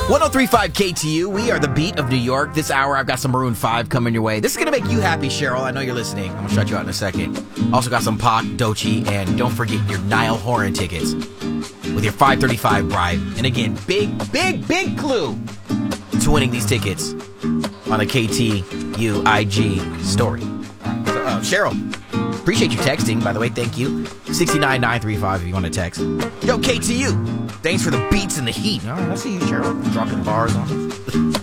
1035 KTU, we are the beat of New York. This hour, I've got some Maroon 5 coming your way. This is going to make you happy, Cheryl. I know you're listening. I'm going to shut you out in a second. Also got some Pac, Doechii, and don't forget your Niall Horan tickets with your 535 bribe. And again, big clue to winning these tickets on a KTU IG story. So, Cheryl, appreciate you texting, by the way. Thank you. 69935 if you want to text. Yo, KTU, thanks for the beats and the heat. All right, I see you, Cheryl. Dropping bars on us.